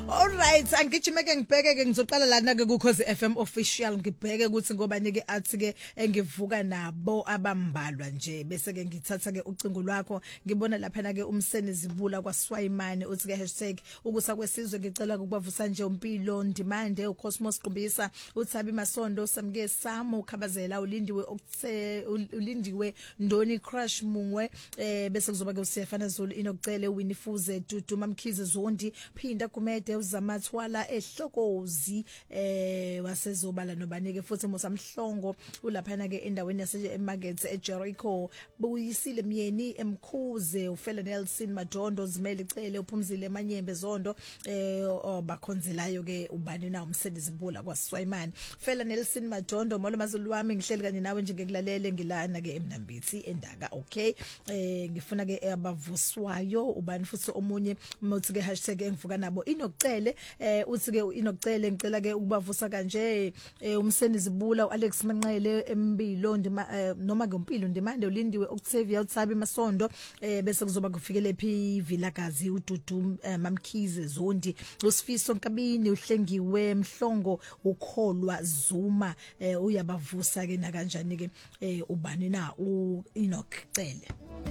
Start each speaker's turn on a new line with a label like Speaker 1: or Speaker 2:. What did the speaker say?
Speaker 1: Alright, angijime ke ngibheke ke ngizoqala lana ke kuKhosi FM official ngibheke ukuthi ngobani ke athi ke engivuka nabo abambalwa nje bese ke ngithatha ke ucingo lwakho ngibona lapha na ke umseni zibula kwaSwayimane uthi ke #ukusa kwesizwe ngicela ukubavusa nje umpilo Ndimande uCosmos Qumbisa uthabi Masondo samke Samo ukhabazela ulindiwe Ndoni Crush Mungwe bese kuzoba ke uSefana Zulu inokucele Winifuze Dudu Mamkhize Zondi phinda kumede uzamathwala ehlokozi wasezobala nobanike futhi musamhlongo ulaphana ke endaweni yase emarket eJericho buyisile myeni emkhuze ufela Nelson Madondo zimele icele uphumzile emanyembe zondo bakhonzelayo ke ubani na umsendizibula kwaSwayimane fela Nelson Madondo molo mazulu wami ngihleli kanye nawe nje ngikulalele ngilana ke eMnambithi endaka okay ngifuna ke abavuswayo ubani futhi omunye uthi ke #engivuka nabo inokucele uthi ke inokucele ngicela ke ukubavusa kanje umsendizibula uAlex Manqele empilo noma ngempilo Ndimande ulindiwe Octavia uthabi Masondo bese kuzoba kufikele phi Vilakazi uDudu Mamkhize Zondi uSifiso Nkabini uhlengiwe Mhlongo ukholwa Zuma uyabavusa ke na kanjani ke ubani na uinokucele